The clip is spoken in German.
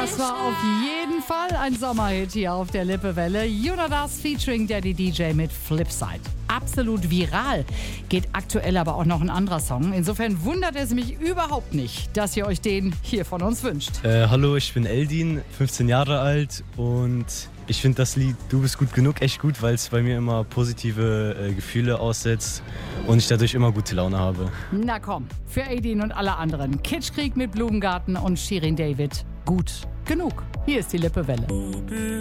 Das war auf jeden Fall ein Sommerhit hier auf der Lippewelle. Jonas featuring Daddy DJ mit Flipside. Absolut viral geht aktuell aber auch noch ein anderer Song. Insofern wundert es mich überhaupt nicht, dass ihr euch den hier von uns wünscht. Hallo, ich bin Eldin, 15 Jahre alt und ich finde das Lied Du bist gut genug echt gut, weil es bei mir immer positive Gefühle aussetzt und ich dadurch immer gute Laune habe. Na komm, für Aidin und alle anderen. Kitschkrieg mit Blumengarten und Shirin David. Gut genug. Hier ist die Lippewelle.